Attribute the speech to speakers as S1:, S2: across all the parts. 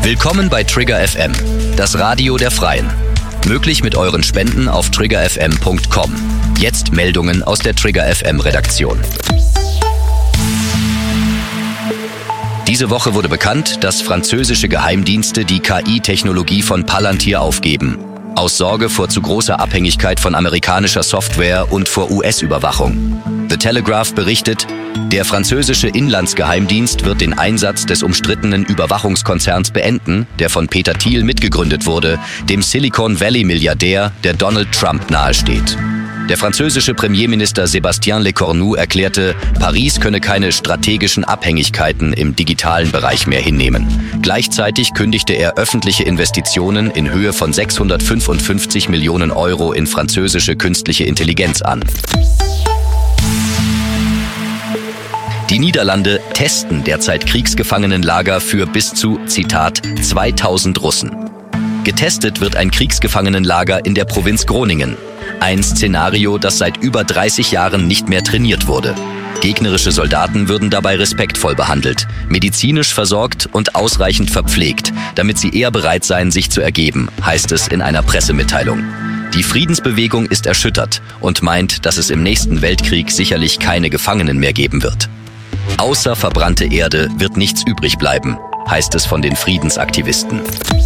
S1: Willkommen bei Trigger FM, das Radio der Freien. Möglich mit euren Spenden auf triggerfm.com. Jetzt Meldungen aus der Trigger FM Redaktion. Diese Woche wurde bekannt, dass französische Geheimdienste die KI-Technologie von Palantir aufgeben. Aus Sorge vor zu großer Abhängigkeit von amerikanischer Software und vor US-Überwachung. The Telegraph berichtet, der französische Inlandsgeheimdienst wird den Einsatz des umstrittenen Überwachungskonzerns beenden, der von Peter Thiel mitgegründet wurde, dem Silicon Valley-Milliardär, der Donald Trump nahesteht. Der französische Premierminister Sébastien Lecornu erklärte, Paris könne keine strategischen Abhängigkeiten im digitalen Bereich mehr hinnehmen. Gleichzeitig kündigte er öffentliche Investitionen in Höhe von 655 Millionen Euro in französische künstliche Intelligenz an. Die Niederlande testen derzeit Kriegsgefangenenlager für bis zu, Zitat, 2000 Russen. Getestet wird ein Kriegsgefangenenlager in der Provinz Groningen. Ein Szenario, das seit über 30 Jahren nicht mehr trainiert wurde. Gegnerische Soldaten würden dabei respektvoll behandelt, medizinisch versorgt und ausreichend verpflegt, damit sie eher bereit seien, sich zu ergeben, heißt es in einer Pressemitteilung. Die Friedensbewegung ist erschüttert und meint, dass es im nächsten Weltkrieg sicherlich keine Gefangenen mehr geben wird. Außer verbrannte Erde wird nichts übrig bleiben, heißt es von den Friedensaktivisten.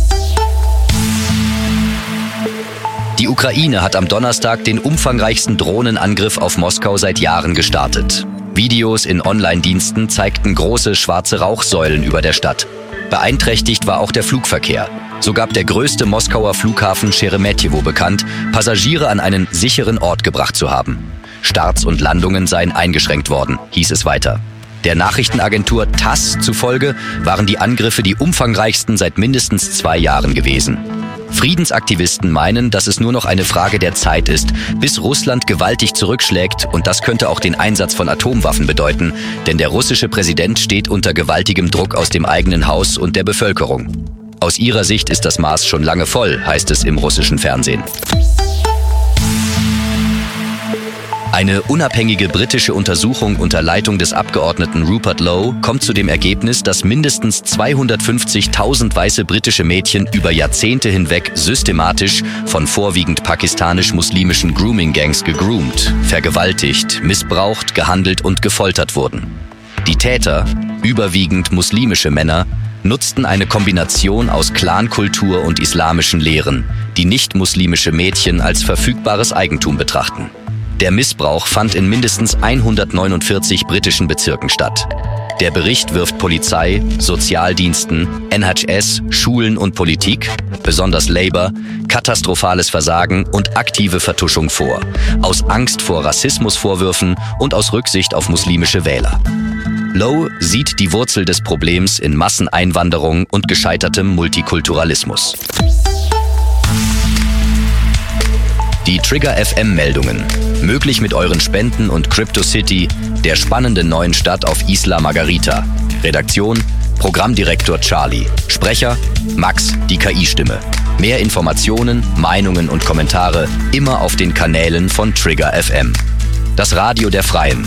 S1: Die Ukraine hat am Donnerstag den umfangreichsten Drohnenangriff auf Moskau seit Jahren gestartet. Videos in Online-Diensten zeigten große schwarze Rauchsäulen über der Stadt. Beeinträchtigt war auch der Flugverkehr. So gab der größte Moskauer Flughafen Scheremetjewo bekannt, Passagiere an einen sicheren Ort gebracht zu haben. Starts und Landungen seien eingeschränkt worden, hieß es weiter. Der Nachrichtenagentur TASS zufolge waren die Angriffe die umfangreichsten seit mindestens 2 Jahren gewesen. Friedensaktivisten meinen, dass es nur noch eine Frage der Zeit ist, bis Russland gewaltig zurückschlägt, und das könnte auch den Einsatz von Atomwaffen bedeuten, denn der russische Präsident steht unter gewaltigem Druck aus dem eigenen Haus und der Bevölkerung. Aus ihrer Sicht ist das Maß schon lange voll, heißt es im russischen Fernsehen. Eine unabhängige britische Untersuchung unter Leitung des Abgeordneten Rupert Lowe kommt zu dem Ergebnis, dass mindestens 250.000 weiße britische Mädchen über Jahrzehnte hinweg systematisch von vorwiegend pakistanisch-muslimischen Grooming-Gangs gegroomt, vergewaltigt, missbraucht, gehandelt und gefoltert wurden. Die Täter, überwiegend muslimische Männer, nutzten eine Kombination aus Clankultur und islamischen Lehren, die nicht-muslimische Mädchen als verfügbares Eigentum betrachten. Der Missbrauch fand in mindestens 149 britischen Bezirken statt. Der Bericht wirft Polizei, Sozialdiensten, NHS, Schulen und Politik, besonders Labour, katastrophales Versagen und aktive Vertuschung vor, aus Angst vor Rassismusvorwürfen und aus Rücksicht auf muslimische Wähler. Lowe sieht die Wurzel des Problems in Masseneinwanderung und gescheitertem Multikulturalismus. Die Trigger FM-Meldungen. Möglich mit euren Spenden und Crypto City, der spannenden neuen Stadt auf Isla Margarita. Redaktion: Programmdirektor Charlie. Sprecher: Max, die KI-Stimme. Mehr Informationen, Meinungen und Kommentare immer auf den Kanälen von Trigger FM. Das Radio der Freien.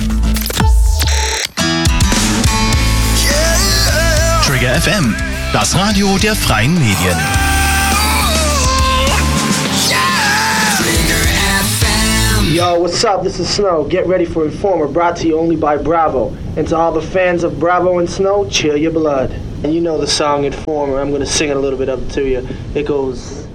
S2: Trigger FM, das Radio der freien Medien.
S3: Yo, what's up? This is Snow. Get ready for Informer, brought to you only by Bravo. And to all the fans of Bravo and Snow, chill your blood. And you know the song Informer. I'm going to sing it a little bit of it to you. It goes...